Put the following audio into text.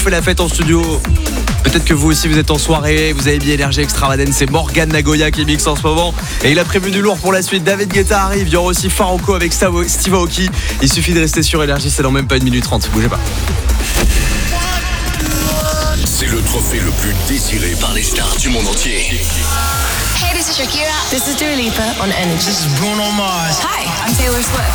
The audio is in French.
fait la fête en studio. Peut-être que vous aussi vous êtes en soirée, vous avez bien Énergie Extravagance, c'est Morgan Nagoya qui mixe en ce moment. Et il a prévu du lourd pour la suite. David Guetta arrive, il y aura aussi Farouko avec Steve Aoki. Il suffit de rester sur Énergie, c'est dans même pas 1 minute 30, bougez pas. C'est le trophée le plus désiré par les stars du monde entier. Hey, this is Shakira. This is Dua Lipa on Energy. This is Bruno Mars. Hi, I'm Taylor Swift.